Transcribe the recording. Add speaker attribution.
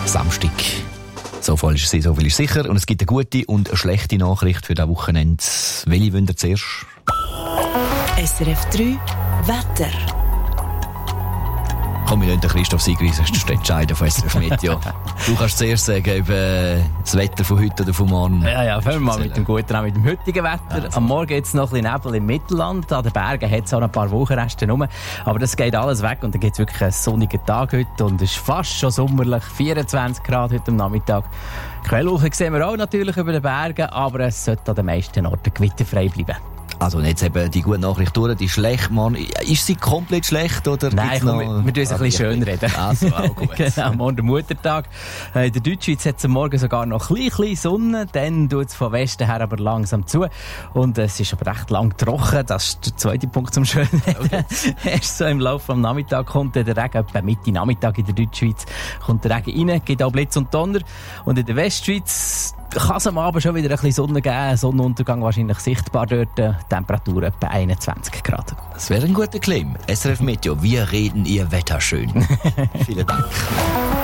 Speaker 1: Samstag. So viel ist sicher. Und es gibt eine gute und eine schlechte Nachricht für dieses Wochenende. Welche wollt ihr zuerst?
Speaker 2: SRF 3 Wetter.
Speaker 1: Komm, wir lassen Christoph Sigris entscheiden von SRF Meteo. Du kannst zuerst sagen, ob das Wetter von heute oder von morgen.
Speaker 3: Ja, fangen wir mal mit dem guten an, mit dem heutigen Wetter. Am Morgen gibt es noch ein bisschen Nebel im Mittelland. An den Bergen hat es auch noch ein paar Wochenreste rum. Aber das geht alles weg und dann gibt es wirklich einen sonnigen Tag heute. Und es ist fast schon sommerlich. 24 Grad heute am Nachmittag. Quellwolken sehen wir auch natürlich über den Bergen, aber es sollte an den meisten Orten gewitterfrei bleiben.
Speaker 1: Also jetzt eben die gute Nachricht durch, die schlecht, Mann. Ist sie komplett schlecht? Oder
Speaker 3: nein, komm, wir tun es ein bisschen schön reden.
Speaker 1: Also, auch gut.
Speaker 3: Genau, morgen der Muttertag. In der Deutschschweiz hat es am Morgen sogar noch ein bisschen Sonne, dann tut es von Westen her aber langsam zu. Und es ist aber recht lang trocken, das ist der zweite Punkt zum Schönreden. Okay. Erst so im Laufe des Nachmittags kommt der Regen, etwa Mitte Nachmittag in der Deutschschweiz, kommt der Regen rein, gibt auch Blitz und Donner. Und in der Westschweiz kann es am Abend schon wieder ein bisschen Sonne geben, Sonnenuntergang wahrscheinlich sichtbar dort, Temperatur etwa 21 Grad.
Speaker 1: Das wäre ein guter Claim. SRF Meteo, wir reden Ihr Wetter schön. Vielen Dank.